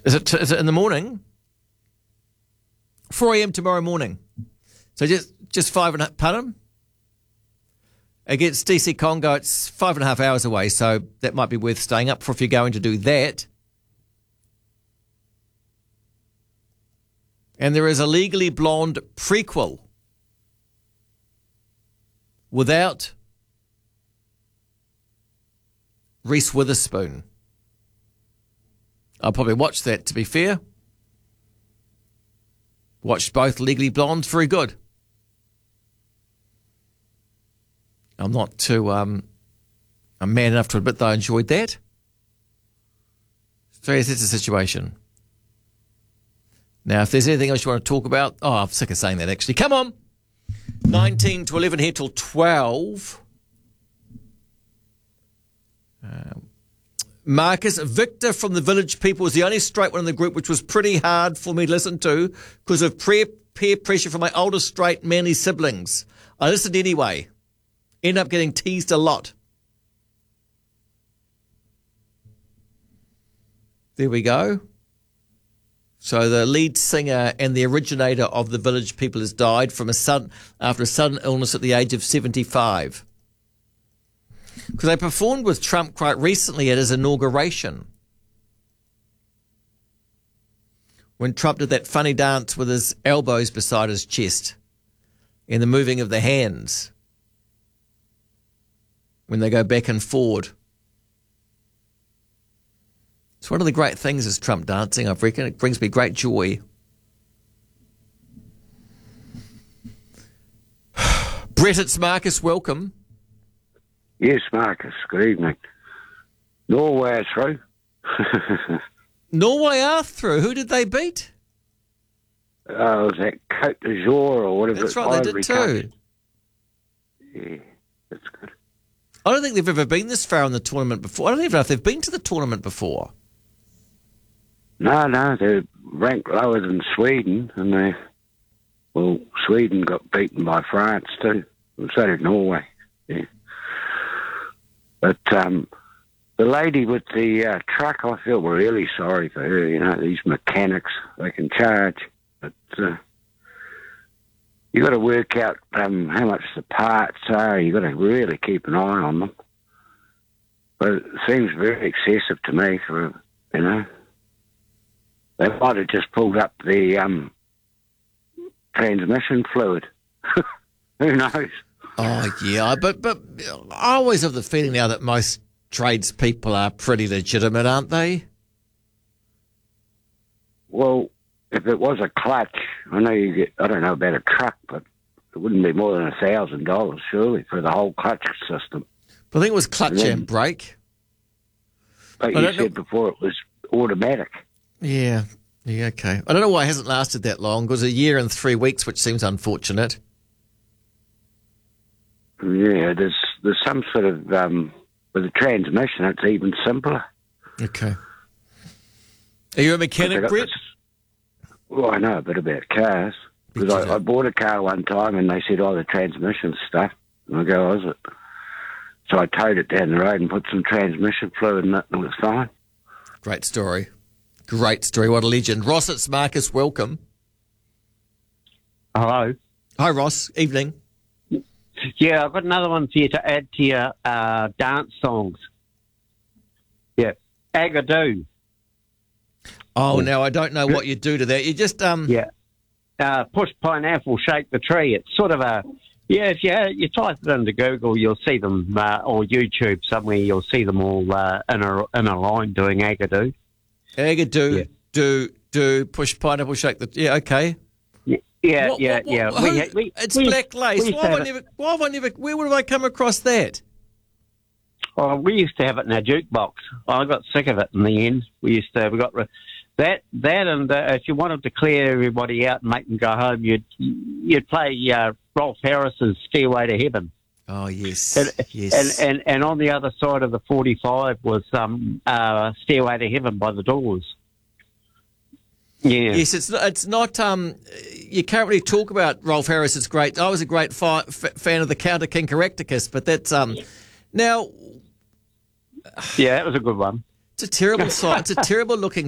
Is it in the morning? 4 a.m. tomorrow morning. So just 5.5. Pardon? Against DC Congo, it's 5.5 hours away, so that might be worth staying up for if you're going to do that. And there is a Legally Blonde prequel without Reese Witherspoon. I'll probably watch that, to be fair. Watched both Legally Blonde, very good. I'm not too I'm man enough to admit that I enjoyed that. So yes, that's the situation. Now, if there's anything else you want to talk about, I'm sick of saying that, actually. Come on. 19 to 11 here till 12. Marcus, Victor from the Village People was the only straight one in the group, which was pretty hard for me to listen to because of peer pressure from my older straight manly siblings. I listened anyway. Ended up getting teased a lot. There we go. So the lead singer and the originator of the Village People has died after a sudden illness at the age of 75. Because they performed with Trump quite recently at his inauguration. When Trump did that funny dance with his elbows beside his chest and the moving of the hands when they go back and forward. It's one of the great things is Trump dancing, I reckon. It brings me great joy. Brett, it's Marcus. Welcome. Yes, Marcus. Good evening. Norway are through. Norway are through. Who did they beat? Was that Cote d'Azur or whatever? That's right, they did too. Yeah, that's good. I don't think they've ever been this far in the tournament before. I don't even know if they've been to the tournament before. No, they're ranked lower than Sweden, and Sweden got beaten by France too. So did Norway. Yeah. But the lady with the truck, I feel really sorry for her. You know, these mechanics, they can charge. But you got to work out how much the parts are. You got to really keep an eye on them. But it seems very excessive to me for, you know. They might have just pulled up the transmission fluid. Who knows? Oh, yeah, but I always have the feeling now that most tradespeople are pretty legitimate, aren't they? Well, if it was a clutch, I don't know about a truck, but it wouldn't be more than $1,000, surely, for the whole clutch system. But I think it was clutch and brake. But you said before it was automatic. Yeah, okay. I don't know why it hasn't lasted that long. It was a year and 3 weeks, which seems unfortunate. Yeah, there's some sort of with the transmission, it's even simpler. Okay. Are you a mechanic, Brett? Well, I know a bit about cars. Because I bought a car one time and they said, the transmission's stuffed. And I go, is it? So I towed it down the road and put some transmission fluid in it and it was fine. Great story. What a legend. Ross, it's Marcus. Welcome. Hello. Hi, Ross. Evening. Yeah, I've got another one for you to add to your dance songs. Yeah. Agadoo. Oh, now I don't know what you do to that. You just... push pineapple, shake the tree. It's sort of a... Yeah, if you type it into Google, you'll see them, or YouTube somewhere, you'll see them all in a line doing Agadoo. Agadoo, do, push pineapple, shake the... Yeah, okay. Yeah. It's Black Lace. Where would I come across that? Oh, we used to have it in our jukebox. I got sick of it in the end. We got that, and if you wanted to clear everybody out and make them go home, you'd play Rolf Harris's Stairway to Heaven. Oh yes, and on the other side of the 45 was Stairway to Heaven by the Doors. Yeah. Yes, it's not. You can't really talk about Rolf Harris. It's great. I was a great fan of the Count of King Caractacus, but that's now. Yeah, that was a good one. It's a terrible song. It's a terrible looking